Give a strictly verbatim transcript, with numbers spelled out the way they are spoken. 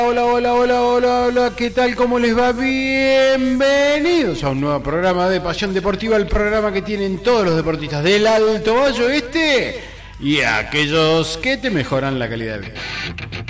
Hola, hola, hola, hola, hola, ¿qué tal? ¿Cómo les va? Bienvenidos a un nuevo programa de Pasión Deportiva, el programa que tienen todos los deportistas del Alto Valle Oeste y aquellos que te mejoran la calidad de vida.